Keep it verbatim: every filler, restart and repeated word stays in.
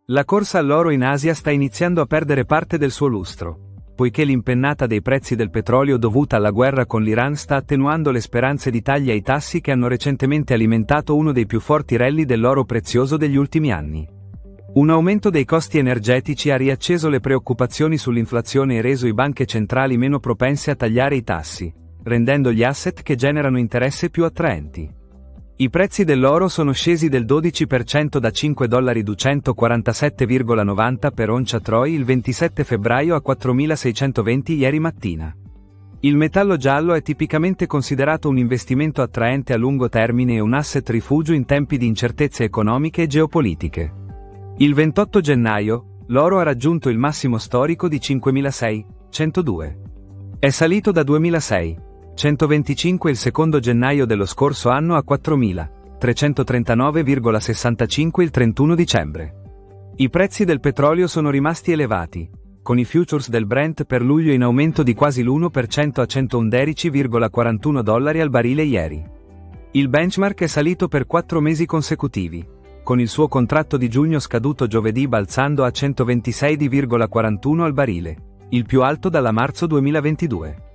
La corsa all'oro in Asia sta iniziando a perdere parte del suo lustro, poiché l'impennata dei prezzi del petrolio dovuta alla guerra con l'Iran sta attenuando le speranze di tagli ai tassi che hanno recentemente alimentato uno dei più forti rally dell'oro prezioso degli ultimi anni. Un aumento dei costi energetici ha riacceso le preoccupazioni sull'inflazione e reso i banche centrali meno propense a tagliare i tassi, rendendo gli asset che generano interesse più attraenti. I prezzi dell'oro sono scesi del dodici per cento da cinque dollari duecentoquarantasette virgola novanta per oncia Troy il ventisette febbraio a quattromilaseicentoventi ieri mattina. Il metallo giallo è tipicamente considerato un investimento attraente a lungo termine e un asset rifugio in tempi di incertezze economiche e geopolitiche. Il ventotto gennaio, l'oro ha raggiunto il massimo storico di cinquemilaseicentodue. È salito da duemilaseicentoventicinque il secondo gennaio dello scorso anno a quattromila-trecentotrentanove virgola sessantacinque il trentuno dicembre. I prezzi del petrolio sono rimasti elevati, con i futures del Brent per luglio in aumento di quasi l'uno per cento a centoundodici virgola quarantuno dollari al barile ieri. Il benchmark è salito per quattro mesi consecutivi, con il suo contratto di giugno scaduto giovedì balzando a centoventisei virgola quarantuno al barile, il più alto dalla marzo duemilaventidue.